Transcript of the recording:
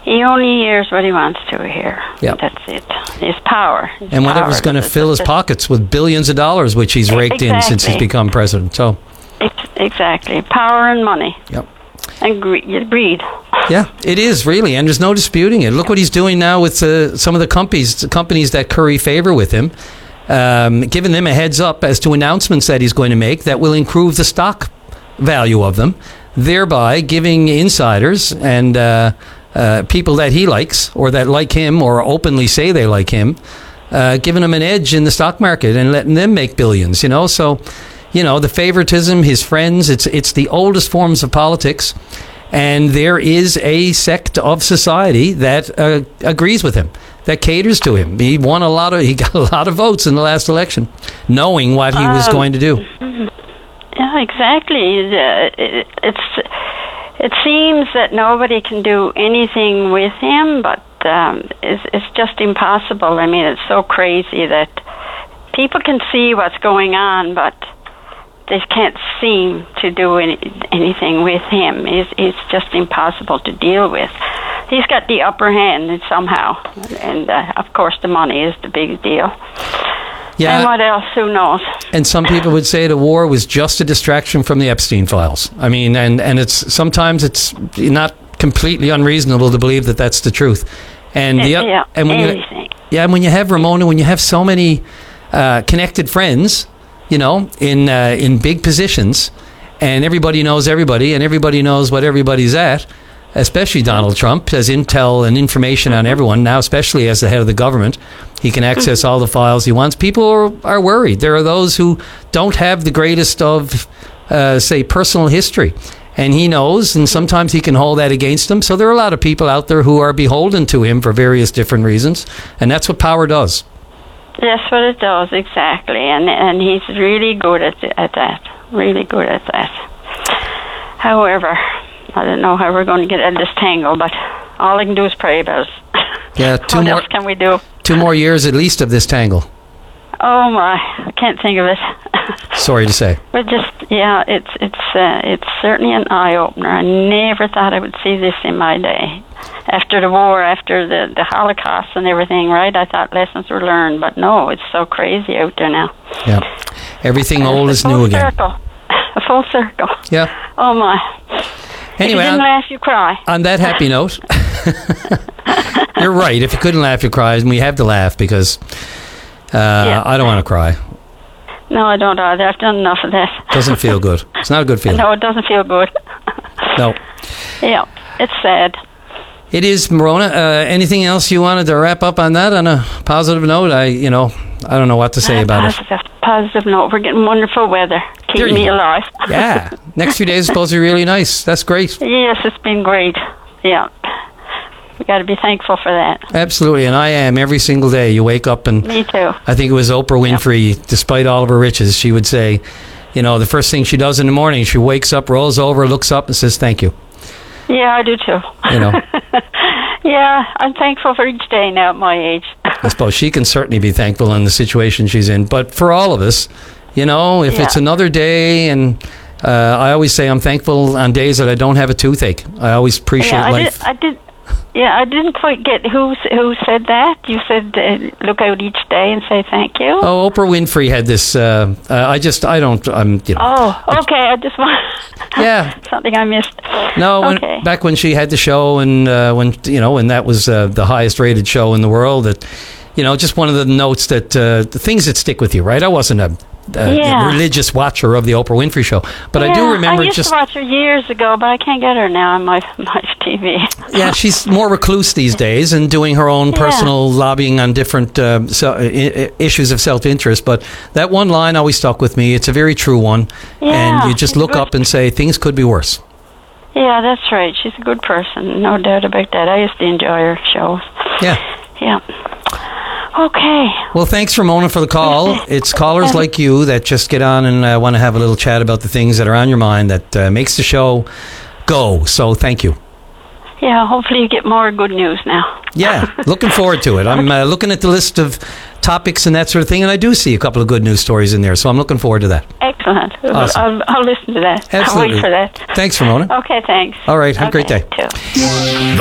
He only hears what he wants to hear. Yep. That's it. His power. And whatever's going to fill his pockets with billions of dollars, which he's raked in since he's become president. So, exactly. Power and money. Yep. And greed. Yeah, it is really, and there's no disputing it. Look what he's doing now with some of the companies that curry favor with him, giving them a heads up as to announcements that he's going to make that will improve the stock value of them, thereby giving insiders and people that he likes or that like him or openly say they like him, giving them an edge in the stock market and letting them make billions. So. The favoritism, his friends, it's the oldest forms of politics. And there is a sect of society that agrees with him, that caters to him. He got a lot of votes in the last election, knowing what he was going to do. Yeah, exactly. It seems that nobody can do anything with him, but it's just impossible. I mean, it's so crazy that people can see what's going on, but they can't seem to do anything with him. It's just impossible to deal with. He's got the upper hand somehow, and of course the money is the big deal. Yeah. And what else? Who knows? And some people would say the war was just a distraction from the Epstein files. I mean, and sometimes it's not completely unreasonable to believe that that's the truth. And when you have Ramona, when you have so many connected friends, in big positions, and everybody knows everybody, and everybody knows what everybody's at, especially Donald Trump has intel and information on everyone, now especially as the head of the government. He can access all the files he wants. People are worried. There are those who don't have the greatest of, say, personal history. And he knows, and sometimes he can hold that against them. So there are a lot of people out there who are beholden to him for various different reasons, and that's what power does. That's what it does, exactly, and he's really good at that, really good at that. However, I don't know how we're going to get out of this tangle, but all I can do is pray about it. Yeah, what else can we do? 2 more years at least of this tangle. Oh my, I can't think of it. Sorry to say. But it's certainly an eye-opener. I never thought I would see this in my day. After the war, after the Holocaust and everything, right? I thought lessons were learned, but no, it's so crazy out there now. Yeah, everything old is new again. A full circle. Yeah. Oh my. Anyway, if you didn't laugh, you cry. On that happy note, you're right. If you couldn't laugh, you cry, and we have to laugh because I don't want to cry. No, I don't either. I've done enough of that. Doesn't feel good. It's not a good feeling. No, it doesn't feel good. No. Yeah, it's sad. It is, Morona. Anything else you wanted to wrap up on that on a positive note? I don't know what to say about it. Positive note. We're getting wonderful weather. Keep me alive. Yeah. Next few days are supposed to be really nice. That's great. Yes, it's been great. Yeah. We got to be thankful for that. Absolutely, and I am every single day. You wake up and... Me too. I think it was Oprah Winfrey, despite all of her riches, she would say, the first thing she does in the morning, she wakes up, rolls over, looks up and says, thank you. Yeah, I do too. Yeah, I'm thankful for each day now at my age. I suppose she can certainly be thankful in the situation she's in. But for all of us, if it's another day, and I always say I'm thankful on days that I don't have a toothache. I always appreciate life. I didn't quite get who said that. You said look out each day and say thank you. Oh, Oprah Winfrey had this. Oh, okay. I just want something I missed. No, back when she had the show, and when that was the highest rated show in the world, that just one of the notes that the things that stick with you, right? I wasn't a religious watcher of the Oprah Winfrey Show, but I do remember I used to watch her years ago, but I can't get her now on my TV. Yeah, she's more recluse these days and doing her own personal lobbying on different issues of self-interest. But that one line always stuck with me. It's a very true one, and you just look up and say things could be worse. Yeah, that's right. She's a good person, no doubt about that. I used to enjoy her shows. Yeah. Okay. Well, thanks, Ramona, for the call. It's callers like you that just get on and want to have a little chat about the things that are on your mind that makes the show go. So thank you. Yeah, hopefully you get more good news now. Yeah, looking forward to it. I'm looking at the list of topics and that sort of thing, and I do see a couple of good news stories in there, so I'm looking forward to that. Excellent. Awesome. I'll listen to that. Absolutely. I'll wait for that. Thanks, Ramona. Okay, thanks. All right, have a great day. Too.